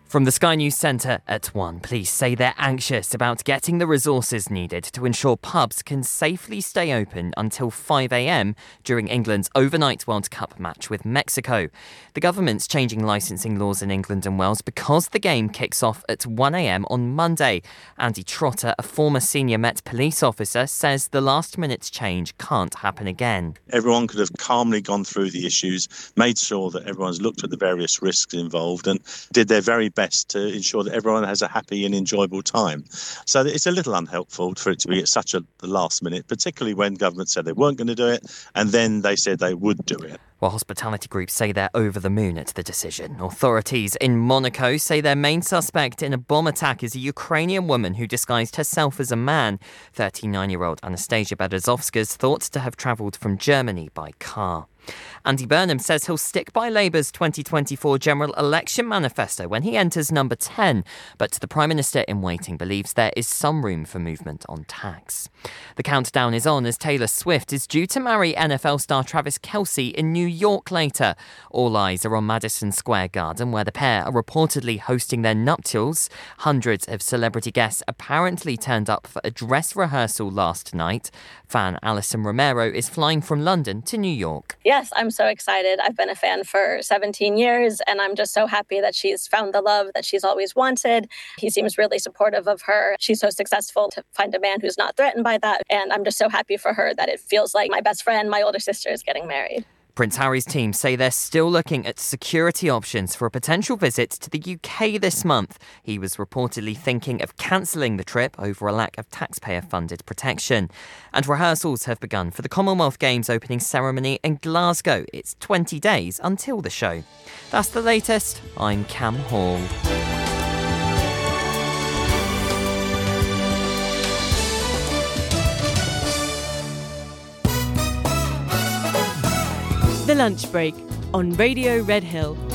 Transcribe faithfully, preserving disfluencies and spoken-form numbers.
From the Sky News Centre at one, police say they're anxious about getting the resources needed to ensure pubs can safely stay open until five a.m. during England's overnight World Cup match with Mexico. The government's changing licensing laws in England and Wales because the game kicks off at one a.m. on Monday. Andy Trotter, a former senior Met police officer, says the last-minute change can't happen again. Everyone could have calmly gone through the issues, made sure that everyone's looked at the various risks involved and did their very best best to ensure that everyone has a happy and enjoyable time. So it's a little unhelpful for it to be at such a the last minute, particularly when government said they weren't going to do it and then they said they would do it. While hospitality groups say they're over the moon at the decision, authorities in Monaco say their main suspect in a bomb attack is a Ukrainian woman who disguised herself as a man. thirty-nine-year-old Anastasia Berezovska is thought to have travelled from Germany by car. Andy Burnham says he'll stick by Labour's twenty twenty-four general election manifesto when he enters number ten, but the Prime Minister in waiting believes there is some room for movement on tax. The countdown is on as Taylor Swift is due to marry N F L star Travis Kelce in New York later. All eyes are on Madison Square Garden, where the pair are reportedly hosting their nuptials. Hundreds of celebrity guests apparently turned up for a dress rehearsal last night. Fan Alison Romero is flying from London to New York. Yes, I'm so excited. I've been a fan for seventeen years, and I'm just so happy that she's found the love that she's always wanted. He seems really supportive of her. She's so successful to find a man who's not threatened by that, and I'm just so happy for her that it feels like my best friend, my older sister, is getting married. Prince Harry's team say they're still looking at security options for a potential visit to the U K this month. He was reportedly thinking of cancelling the trip over a lack of taxpayer-funded protection. And rehearsals have begun for the Commonwealth Games opening ceremony in Glasgow. It's twenty days until the show. That's the latest. I'm Cam Hall. The Lunch Break on Radio Red Hill.